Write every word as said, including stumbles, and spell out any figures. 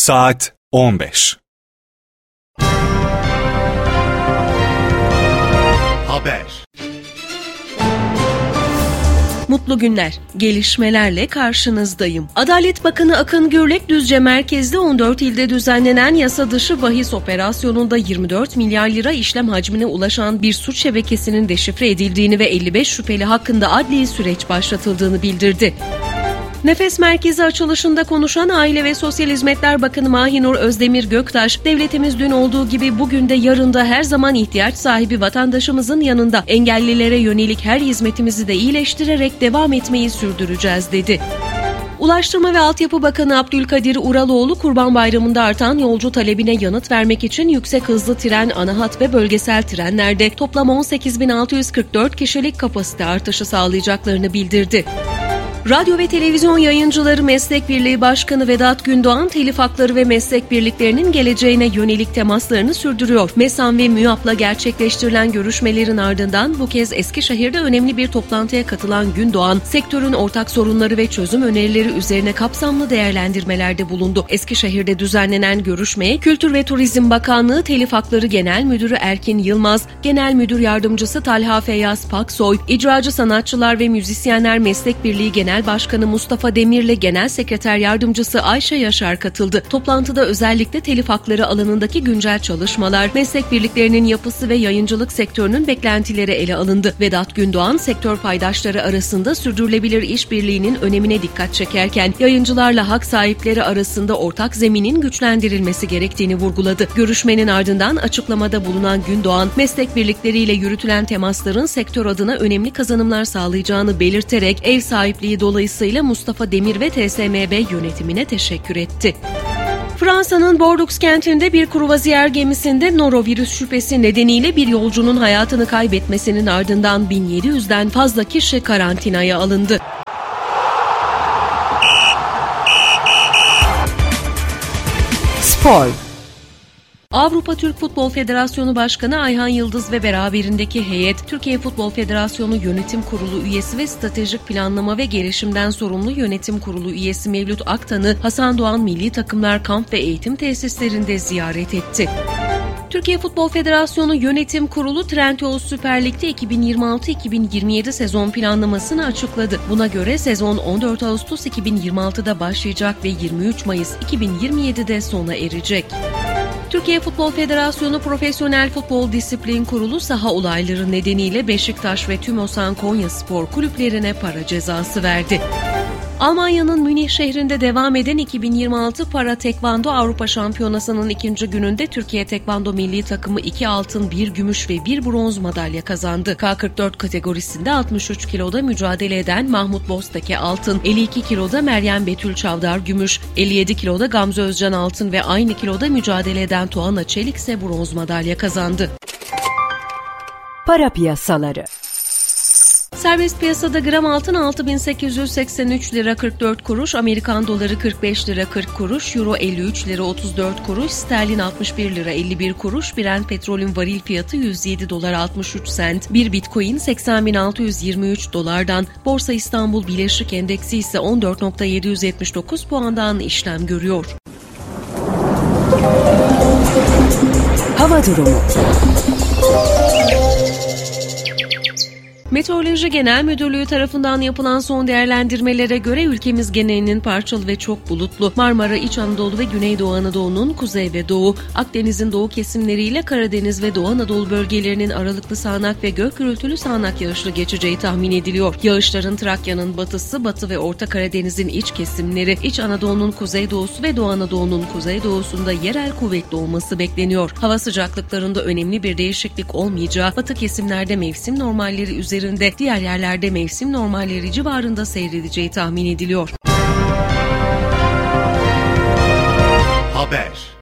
Saat on beş. Haber. Mutlu günler. Gelişmelerle karşınızdayım. Adalet Bakanı Akın Gürlek, Düzce merkezli on dört ilde düzenlenen yasa dışı bahis operasyonunda yirmi dört milyar lira işlem hacmine ulaşan bir suç şebekesinin deşifre edildiğini ve elli beş şüpheli hakkında adli süreç başlatıldığını bildirdi. Nefes Merkezi açılışında konuşan Aile ve Sosyal Hizmetler Bakanı Mahinur Özdemir Göktaş, devletimiz dün olduğu gibi bugün de yarın da her zaman ihtiyaç sahibi vatandaşımızın yanında, engellilere yönelik her hizmetimizi de iyileştirerek devam etmeyi sürdüreceğiz dedi. Ulaştırma ve Altyapı Bakanı Abdülkadir Uraloğlu, Kurban Bayramı'nda artan yolcu talebine yanıt vermek için yüksek hızlı tren, ana hat ve bölgesel trenlerde toplam on sekiz bin altı yüz kırk dört kişilik kapasite artışı sağlayacaklarını bildirdi. Radyo ve Televizyon Yayıncıları Meslek Birliği Başkanı Vedat Gündoğan, telif hakları ve meslek birliklerinin geleceğine yönelik temaslarını sürdürüyor. MESAN ve MÜYAP'la gerçekleştirilen görüşmelerin ardından bu kez Eskişehir'de önemli bir toplantıya katılan Gündoğan, sektörün ortak sorunları ve çözüm önerileri üzerine kapsamlı değerlendirmelerde bulundu. Eskişehir'de düzenlenen görüşmeye Kültür ve Turizm Bakanlığı Telif Hakları Genel Müdürü Erkin Yılmaz, Genel Müdür Yardımcısı Talha Feyyaz Paksoy, İcracı Sanatçılar ve Müzisyenler Meslek Birliği Genel Başkanı Mustafa Demir'le Genel Sekreter Yardımcısı Ayşe Yaşar katıldı. Toplantıda özellikle telif hakları alanındaki güncel çalışmalar, meslek birliklerinin yapısı ve yayıncılık sektörünün beklentileri ele alındı. Vedat Gündoğan, sektör paydaşları arasında sürdürülebilir işbirliğinin önemine dikkat çekerken, yayıncılarla hak sahipleri arasında ortak zeminin güçlendirilmesi gerektiğini vurguladı. Görüşmenin ardından açıklamada bulunan Gündoğan, meslek birlikleriyle yürütülen temasların sektör adına önemli kazanımlar sağlayacağını belirterek ev sahipliği dolayısıyla Mustafa Demir ve T S M B yönetimine teşekkür etti. Fransa'nın Bordeaux kentinde bir kruvaziyer gemisinde norovirüs şüphesi nedeniyle bir yolcunun hayatını kaybetmesinin ardından bin yedi yüzden fazla kişi karantinaya alındı. Spor. Avrupa Türk Futbol Federasyonu Başkanı Ayhan Yıldız ve beraberindeki heyet, Türkiye Futbol Federasyonu Yönetim Kurulu üyesi ve Stratejik Planlama ve Gelişimden sorumlu Yönetim Kurulu üyesi Mevlüt Aktan'ı Hasan Doğan Milli Takımlar Kamp ve Eğitim Tesislerinde ziyaret etti. Türkiye Futbol Federasyonu Yönetim Kurulu Trendyol Süper Lig'de iki bin yirmi altı iki bin yirmi yedi sezon planlamasını açıkladı. Buna göre sezon on dört Ağustos iki bin yirmi altıda başlayacak ve yirmi üç Mayıs iki bin yirmi yedide sona erecek. Türkiye Futbol Federasyonu Profesyonel Futbol Disiplin Kurulu saha olayları nedeniyle Beşiktaş ve Tümosan Konyaspor kulüplerine para cezası verdi. Almanya'nın Münih şehrinde devam eden iki bin yirmi altı Para Tekvando Avrupa Şampiyonası'nın ikinci gününde Türkiye Tekvando Milli Takımı iki altın, bir gümüş ve bir bronz madalya kazandı. K kırk dört kategorisinde altmış üç kiloda mücadele eden Mahmut Bostake altın, elli iki kiloda Meryem Betül Çavdar gümüş, elli yedi kiloda Gamze Özcan altın ve aynı kiloda mücadele eden Tuana Çelik ise bronz madalya kazandı. Para piyasaları. Serbest piyasada gram altın altı bin sekiz yüz seksen üç lira kırk dört kuruş, Amerikan doları kırk beş lira kırk kuruş, Euro elli üç lira otuz dört kuruş, sterlin altmış bir lira elli bir kuruş, Brent petrolün varil fiyatı yüz yedi dolar altmış üç sent, bir Bitcoin seksen bin altı yüz yirmi üç dolardan, Borsa İstanbul Bileşik Endeksi ise on dört bin yedi yüz yetmiş dokuz puandan işlem görüyor. Hava durumu. Meteoroloji Genel Müdürlüğü tarafından yapılan son değerlendirmelere göre ülkemiz genelinin parçalı ve çok bulutlu, Marmara, İç Anadolu ve Güneydoğu Anadolu'nun kuzey ve doğu, Akdeniz'in doğu kesimleriyle Karadeniz ve Doğu Anadolu bölgelerinin aralıklı sağanak ve gök gürültülü sağanak yağışlı geçeceği tahmin ediliyor. Yağışların Trakya'nın batısı, Batı ve Orta Karadeniz'in iç kesimleri, İç Anadolu'nun kuzeydoğusu ve Doğu Anadolu'nun kuzeydoğusunda yerel kuvvetli olması bekleniyor. Hava sıcaklıklarında önemli bir değişiklik olmayacağı, batı kesimlerde mevsim normalleri üzerinde, diğer yerlerde mevsim normalleri civarında seyredeceği tahmin ediliyor. Haber.